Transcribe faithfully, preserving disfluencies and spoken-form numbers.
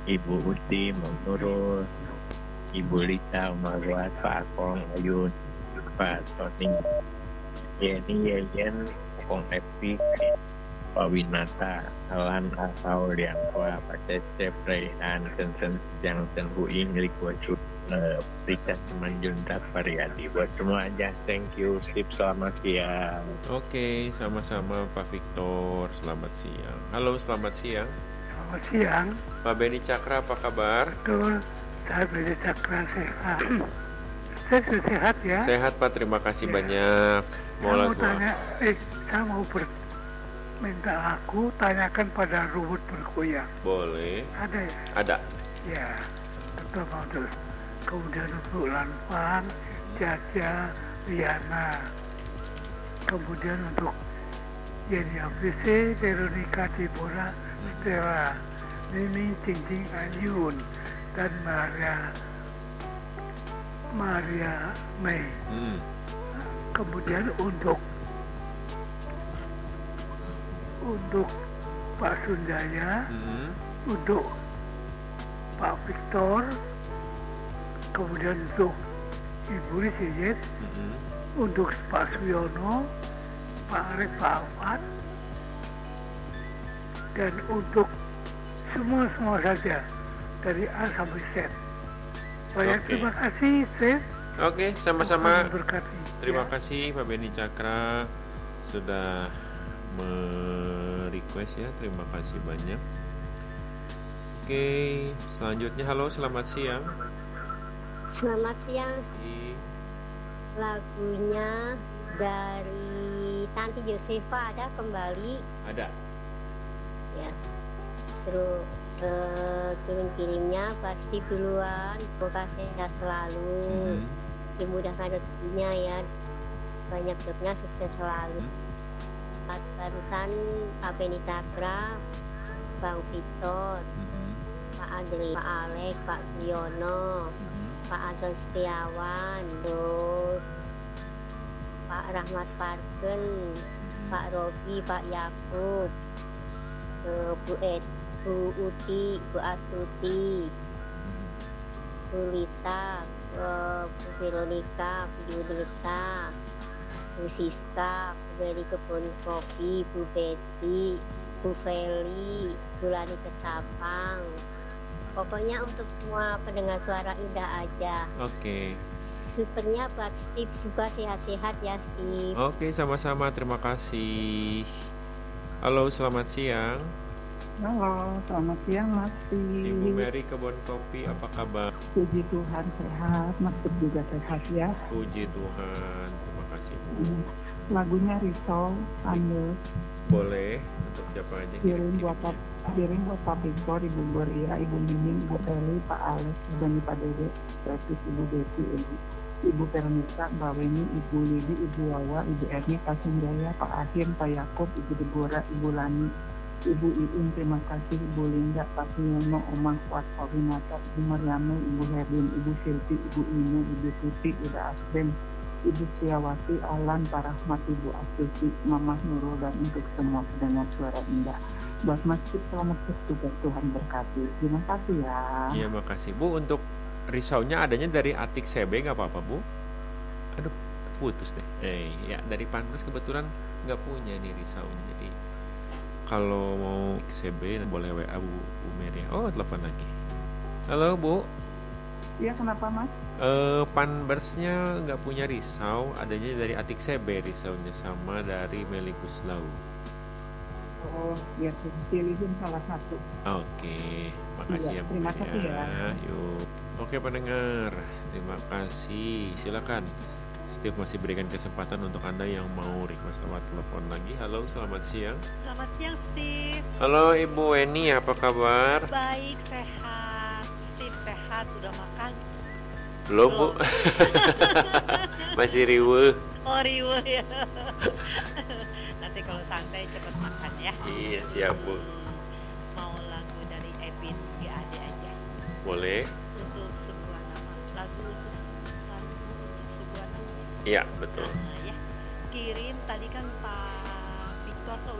Ibu Uti, Mang Nurul, Ibu Lita, Marwat, Pak Akong, Ayun, Pak Tony, Yeni, Yeyen, Kong Epi, Pak Winata, Alan, Asau, Liang Tua, Pak Cecep, Raihan, Sen-Sen, Sejang, Sen Huing, Likwa Cu, Rika Simanjuntak, Variadi. Buat semua aja, thank you, sip, selamat siang. Oke, sama-sama Pak Victor, selamat siang. Halo, selamat siang. Selamat siang. Pak Beni Cakra, apa kabar? Betul, saya Beni Cakra sehat. Saya sudah sehat ya. Sehat Pak, terima kasih ya. Banyak. Mau saya mau tanya, eh, saya mau ber, minta aku tanyakan pada rumput bergoyang. Boleh. Ada ya? Ada. Ya, betul betul. Kemudian untuk Lanfang, Jaja, Liana. Kemudian untuk Yeni Afisi, Veronica Dibora, Stella, Nini Cincin Ayun, dan Maria Maria Mei. Hmm. Kemudian untuk untuk Pak Sundaya, hmm. untuk Pak Victor, kemudian untuk Ibu Risiyet, hmm. untuk Pak Suyono, Pak Arif, Pak Afan, dan untuk semua-semua saja dari A sampai Z. Banyak okay. Terima kasih, Chef. Oke, okay, sama-sama. Terima ya. kasih Pak Beni Cakra sudah me-request ya. Terima kasih banyak. Oke, okay, selanjutnya halo, selamat siang. Selamat siang. Lagunya dari Tanti Yosefa ada kembali? Ada. Ya. Terus uh, kirim-kirimnya pasti duluan. Semoga sehat selalu. Mm-hmm. Dimudahkan rezekinya ya. Banyak jobnya, sukses selalu. Mm-hmm. Barusan Pak Beni Cakra, Bang Victor, mm-hmm. Pak Adri, Pak Alek, Pak Suyono, mm-hmm. Pak Anton Setiawan, terus Pak Rahmat Parken, mm-hmm. Pak Robi, Pak Yakub, uh, Bu Ed, Bu Uti, Bu Astuti, Bu Lita, uh, Bu Veronica, Bu Yunita, Bu Siska, Bu Beri Kebun Kopi, Bu Betty, Bu Feli, Bu Lani Ketapang. Pokoknya untuk semua pendengar suara indah aja. Oke. Okay. Supernya buat Steve juga sehat-sehat ya Steve. Oke, okay, sama-sama, terima kasih. Halo, selamat siang. Halo, selamat siang Mas Steve. Ibu Mary Kebun Kopi, apa kabar? Puji Tuhan sehat, Mas Steve juga sehat ya. Puji Tuhan, terima kasih Bu. Hmm. Lagunya Risau, Ande. Boleh, untuk siapa aja? Kirim buat Pak, kirim buat Pak Victor, Ibu Gloria, Ibu Mimin, Ibu Eli, Pak Alex, dan Pak Dede, Petis, Ibu Betty, Ibu, Ibu Veronica, Mbak Weni, Ibu Lili, Ibu Wawa, Ibu Erni, Pak Sunjaya, Pak Ahim, Pak Yakub, Ibu Deborah, Ibu Lani, Ibu Iin, terima kasih, Ibu Linda, Pak Suyono, Omah, Pak Winata, Ibu Mariame, Ibu Herlin, Ibu Silvi, Ibu Ine, Ibu Tuti, Ibu Asben, Ibu Setiawati, Alan, Pak Rahmat, Ibu Astuti, Mama Nurul, dan untuk semua pendengar suara indah. Buat masjid selamat bertugas, Tuhan berkati. Terima kasih ya. Iya, makasih Bu. Untuk risaunya adanya dari Atik Sebe, nggak apa-apa Bu? Aduh, putus deh. Eh, ya dari Pankes kebetulan nggak punya nih risaunya. Jadi kalau mau Sebe boleh W A Bu, Bu Mary. Oh, telepon lagi. Halo Bu. Iya, kenapa Mas? Uh, Panbersnya nggak punya risau, adanya dari Atik Sebe risaunya, sama dari Meli Guslau. Oh, ya pilihin salah satu. Oke, okay. Makasih ya, ya Bu. Terima kasih ya. ya. Yuk. Oke pendengar, terima kasih. Silakan. Steve masih berikan kesempatan untuk Anda yang mau request lewat telepon lagi. Halo, selamat siang. Selamat siang Steve. Halo Ibu Weni, apa kabar? Baik, sehat. Steve sehat, sudah makan? Belum, Bu. Masih riweuh. Oh, riweuh ya. Nanti kalau santai cepat makan ya. Iya, siap Bu. Mau lagu dari Ebin G A D aja. Boleh. Untuk sebuah nama. Lagu lagu sebuah nama. Iya, betul. Nah, ya. Kirim tadi kan Pak Victor